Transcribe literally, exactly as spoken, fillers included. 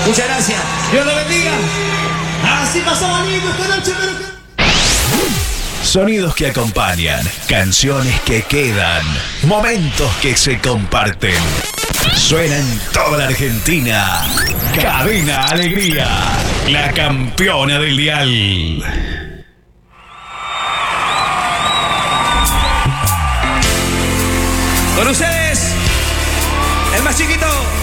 Muchas gracias. Dios lo bendiga. Así pasamos lindo esta noche, pero que... Sonidos que acompañan, canciones que quedan, momentos que se comparten. Suena en toda la Argentina. Cadena Alegría, la campeona del dial. Con ustedes, el más chiquito.